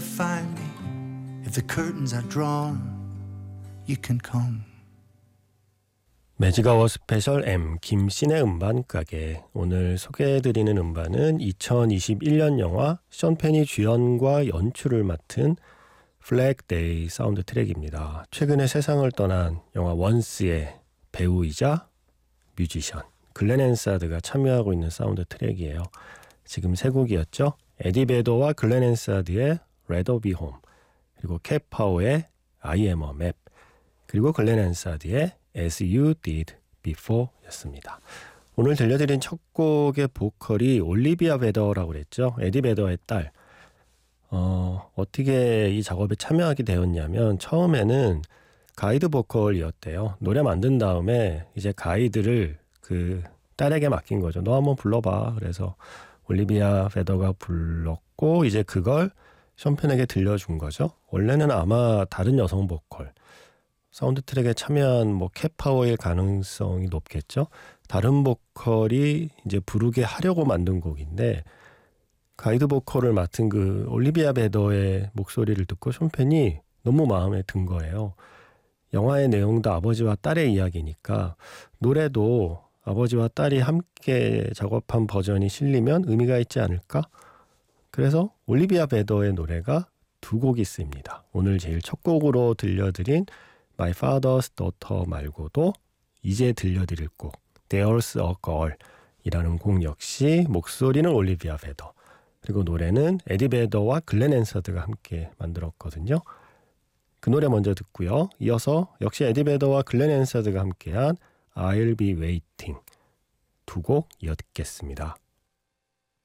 find me. If the curtains are drawn, you can come. 매직아워 스페셜 M 김신의 음반가게. 오늘 소개해드리는 음반은 2021년 영화 션 펜이 주연과 연출을 맡은 플래그 데이 사운드 트랙입니다. 최근에 세상을 떠난 영화 원스의 배우이자 뮤지션 글렌 헨사드가 참여하고 있는 사운드 트랙이에요. 지금 세 곡이었죠. 에디 베더와 글렌 헨사드의 Rather Be Home, 그리고 캣 파워의 I Am a Map, 그리고 글렌 헨사드의 As You Did Before 였습니다. 오늘 들려드린 첫 곡의 보컬이 올리비아 베더라고 그랬죠. 에디 베더의 딸. 어떻게 이 작업에 참여하게 되었냐면 처음에는 가이드 보컬이었대요. 노래 만든 다음에 이제 가이드를 그 딸에게 맡긴 거죠. 너 한번 불러봐. 그래서 올리비아 베더가 불렀고 이제 그걸 션 펜에게 들려준 거죠. 원래는 아마 다른 여성 보컬, 사운드 트랙에 참여한 캣 파워일 가능성이 높겠죠. 다른 보컬이 이제 부르게 하려고 만든 곡인데 가이드 보컬을 맡은 그 올리비아 베더의 목소리를 듣고 션 펜이 너무 마음에 든 거예요. 영화의 내용도 아버지와 딸의 이야기니까 노래도 아버지와 딸이 함께 작업한 버전이 실리면 의미가 있지 않을까? 그래서 올리비아 베더의 노래가 두 곡이 있습니다. 오늘 제일 첫 곡으로 들려드린 My Father's Daughter 말고도 이제 들려드릴 곡 There's a Girl 이라는 곡 역시 목소리는 올리비아 베더, 그리고 노래는 에디 베더와 글렌 헨사드가 함께 만들었거든요. 그 노래 먼저 듣고요. 이어서 역시 에디 베더와 글렌 헨사드가 함께한 I'll Be Waiting 두 곡 이어 듣겠습니다.